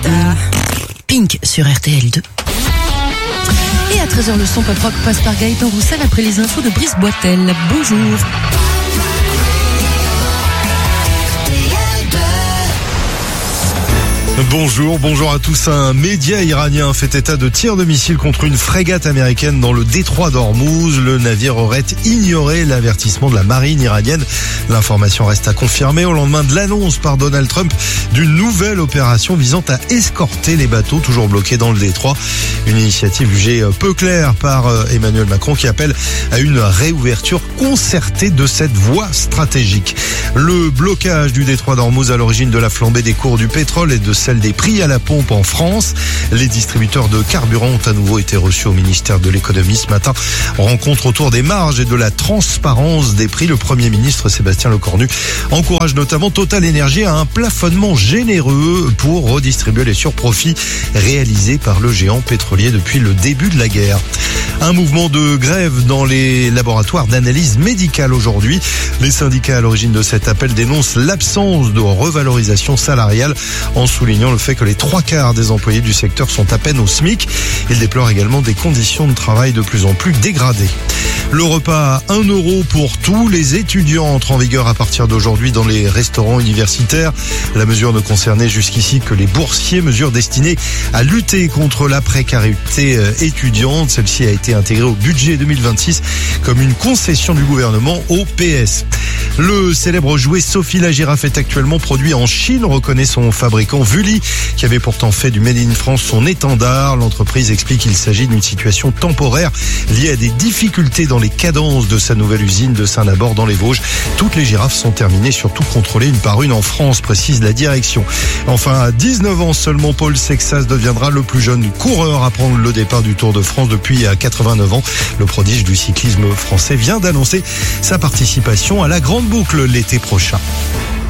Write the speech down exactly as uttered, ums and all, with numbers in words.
Pink sur R T L deux. Et à treize heures, le son pop rock passe par Gaëtan Roussel après les infos de Brice Boitel. Bonjour. Bonjour, bonjour à tous. Un média iranien fait état de tirs de missiles contre une frégate américaine dans le détroit d'Ormuz. Le navire aurait ignoré l'avertissement de la marine iranienne. L'information reste à confirmer au lendemain de l'annonce par Donald Trump d'une nouvelle opération visant à escorter les bateaux toujours bloqués dans le détroit. Une initiative jugée peu claire par Emmanuel Macron qui appelle à une réouverture concertée de cette voie stratégique. Le blocage du détroit d'Ormuz à l'origine de la flambée des cours du pétrole et de celle des prix à la pompe en France. Les distributeurs de carburant ont à nouveau été reçus au ministère de l'économie ce matin. Rencontre autour des marges et de la transparence des prix. Le Premier ministre Sébastien Lecornu encourage notamment Total Énergie à un plafonnement généreux pour redistribuer les surprofits réalisés par le géant pétrolier depuis le début de la guerre. Un mouvement de grève dans les laboratoires d'analyse médicale aujourd'hui. Les syndicats à l'origine de cet appel dénoncent l'absence de revalorisation salariale en soulignant le fait que les trois quarts des employés du secteur sont à peine au SMIC. Ils déplorent également des conditions de travail de plus en plus dégradées. Le repas à un euro pour tous les étudiants entre en vigueur à partir d'aujourd'hui dans les restaurants universitaires. La mesure ne concernait jusqu'ici que les boursiers, mesure destinée à lutter contre la précarité étudiante. Celle-ci a été intégrée au budget deux mille vingt-six comme une concession du gouvernement au P S. Le célèbre jouet Sophie la girafe est actuellement produit en Chine, reconnaît son fabricant Vully, qui avait pourtant fait du Made in France son étendard. L'entreprise explique qu'il s'agit d'une situation temporaire liée à des difficultés dans les cadences de sa nouvelle usine de Saint-Labor dans les Vosges. Toutes les girafes sont terminées, surtout contrôlées une par une en France, précise la direction. Enfin, à dix-neuf ans seulement, Paul Sexas deviendra le plus jeune coureur à prendre le départ du Tour de France depuis quatre-vingt-neuf ans. Le prodige du cyclisme français vient d'annoncer sa participation à la Grande Boucle l'été prochain.